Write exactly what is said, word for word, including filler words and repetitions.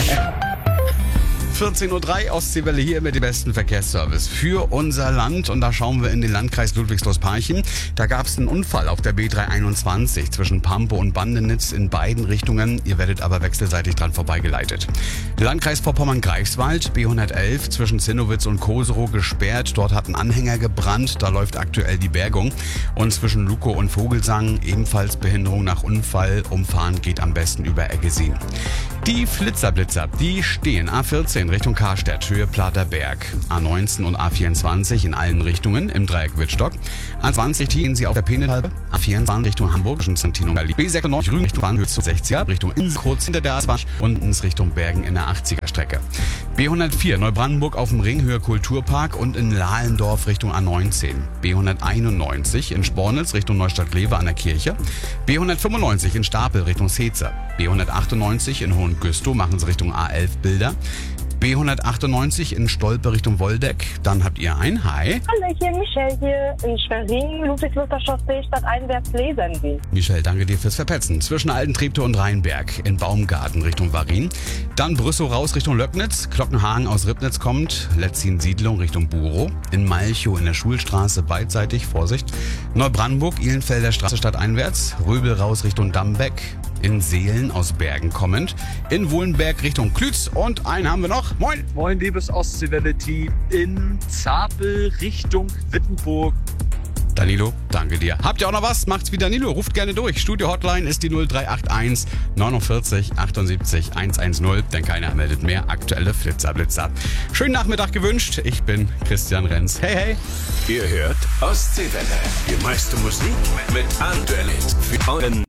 vierzehn Uhr drei, Ostseewelle hier mit dem besten Verkehrsservice für unser Land. Und da schauen wir in den Landkreis Ludwigslos-Parchim. Da gab es einen Unfall auf der B dreihunderteinundzwanzig zwischen Pampe und Bandenitz in beiden Richtungen. Ihr werdet aber wechselseitig dran vorbeigeleitet. Landkreis Vorpommern-Greifswald, B hundertelf zwischen Zinnowitz und Koserow gesperrt. Dort hat ein Anhänger gebrannt. Da läuft aktuell die Bergung. Und zwischen Lukow und Vogelsang ebenfalls Behinderung nach Unfall. Umfahren geht am besten über Eggesin. Die Flitzerblitzer, die stehen A vierzehn Richtung Karstedt, Höhe Platerberg, A neunzehn und A vierundzwanzig in allen Richtungen im Dreieck Wittstock, A zwanzig gehen sie auf der Penetalbe, A vierundzwanzig Richtung Hamburg, Santino Berlin, B sechsundneunzig Rügen Richtung Bahnhöhe zu sechziger, Richtung Insel kurz hinter der A zwanzig und ins Richtung Bergen in der achtziger Strecke. B hundertvier Neubrandenburg auf dem Ring, Höhe Kulturpark und in Lahlendorf Richtung A neunzehn. B hunderteinundneunzig in Spornitz Richtung Neustadt-Glewe an der Kirche. B hundertfünfundneunzig in Stapel Richtung Seetzer. B hundertachtundneunzig in Hohengüstow machen sie Richtung A elf Bilder. B hundertachtundneunzig in Stolpe Richtung Woldeck. Dann habt ihr ein Hi. Hallo, hier Michelle hier in Schwerin, Ludwigslust-Chaussee, stadteinwärts Lesenweg. Michelle, danke dir fürs Verpetzen. Zwischen Alten Treptow und Rheinberg in Baumgarten Richtung Warin. Dann Brüssow raus Richtung Löcknitz. Glockenhagen aus Ribnitz kommt. Letzin-Siedlung Richtung Burow. In Malchow in der Schulstraße beidseitig, Vorsicht. Neubrandenburg, Ihlenfelder Straße stadteinwärts. Röbel raus Richtung Dambeck. In Seelen aus Bergen kommend. In Wohlenberg Richtung Klütz. Und einen haben wir noch. Moin. Moin, liebes Ostseewelle-Team. In Zapel Richtung Wittenburg. Danilo, danke dir. Habt ihr auch noch was? Macht's wie Danilo. Ruft gerne durch. Studio-Hotline ist die null drei acht eins neunundvierzig achtundsiebzig hundertzehn. Denn keiner meldet mehr aktuelle Flitzerblitzer. Schönen Nachmittag gewünscht. Ich bin Christian Renz. Hey, hey. Ihr hört Ostseewelle. Die meiste Musik mit aktuellen Hits für euren